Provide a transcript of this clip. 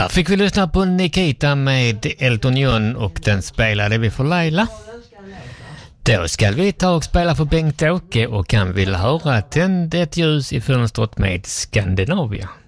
Där fick vi lyssna på Nikita med Elton John och den spelade vi för Laila. Då ska vi ta och spela för Bengt-Åke och han vill höra Tänd ett ljus i fönstret med Skandinavia.